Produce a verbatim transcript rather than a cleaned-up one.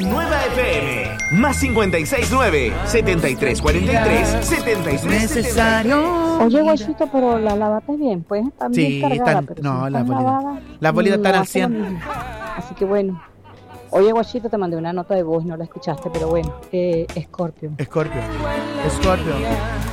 Nueva F M. Más cincuenta y seis nueve, setenta y tres cuarenta y tres, setenta y tres necesario. Oye, guachito, pero la lavaste bien. Puedes estar bien Sí, cargada, tan, pero no, si las están bolitas. lavadas, Las bolitas no están al hace lo cien. mismo. Así que bueno. Oye, guachito, te mandé una nota de voz, no la escuchaste, pero bueno. Eh, Scorpio. Scorpio. Scorpio.